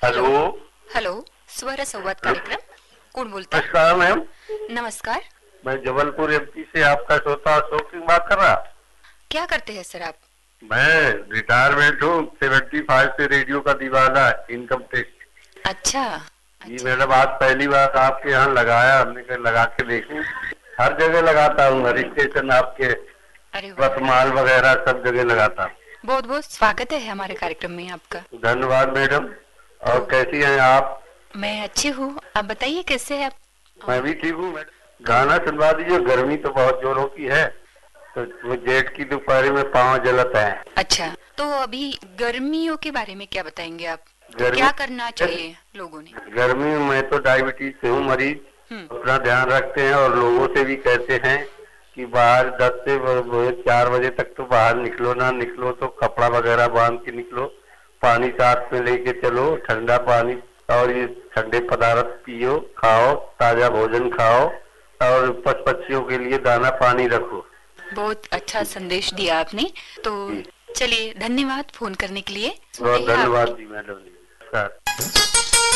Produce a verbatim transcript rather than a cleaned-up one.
Hello hello स्वर संवाद कार्यक्रम, कौन बोलता है? नमस्कार मैम, नमस्कार। मैं जबलपुर एमपी से आपका श्रोता अशोक सिंह बात कर रहा। क्या करते हैं सर आप? मैं रिटायरमेंट हूँ, सेवेंटी फाइव से रेडियो का दीवाना, इनकम टैक्स। अच्छा जी अच्छा। मैडम, आज पहली बार आपके यहाँ लगाया, हमने कहा लगा के देखूं। हर जगह लगाता हूँ, हर स्टेशन आपके, अरे वाह, वर्तमान वगैरह सब जगह लगाता हूँ। बहुत बहुत स्वागत है हमारे कार्यक्रम में आपका। धन्यवाद मैडम। और तो कैसी हैं आप? मैं अच्छी हूँ, आप बताइए कैसे हैं आप? मैं और भी ठीक हूँ मैडम। तो गाना सुनवा दीजिए, गर्मी तो बहुत जोरों की है, तो वो जेठ की दोपहर में पाँव जलता है। अच्छा, तो अभी गर्मियों के बारे में क्या बताएंगे आप? तो गर्मी क्या करना चाहिए लोगों ने? गर्मी में मैं तो डायबिटीज से हूँ मरीज, हम्म। अपना ध्यान रखते हैं और लोगों से भी कहते हैं कि बाहर दस से चार बजे तक तो बाहर निकलो ना, निकलो तो कपड़ा वगैरह बांध के निकलो, पानी साथ में लेके चलो, ठंडा पानी और ये ठंडे पदार्थ पियो, खाओ, ताजा भोजन खाओ और पशु पक्षियों के लिए दाना पानी रखो। बहुत अच्छा संदेश दिया आपने। तो जी, चलिए, धन्यवाद फोन करने के लिए। बहुत सुनते हैं धन्यवाद आपकी जी मैडम जी। नमस्कार।